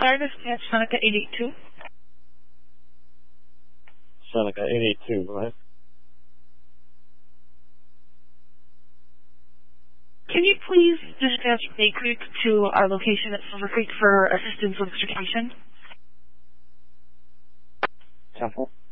Fire dispatch, Seneca 882. Seneca 882, go ahead. Can you please dispatch Bay Creek to our location at Silver Creek for assistance with extrication? Temple.